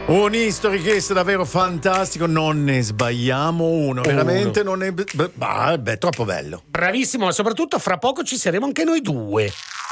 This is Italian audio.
Un History Case davvero fantastico, non ne sbagliamo uno, veramente non ne... Beh, troppo bello. Bravissimo, ma soprattutto fra poco ci saremo anche noi due.